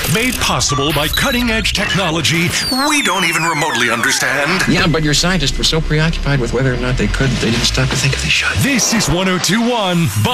Made possible by cutting-edge technology we don't even remotely understand. Yeah, but your scientists were so preoccupied with whether or not they didn't stop to think if they should. This is 1021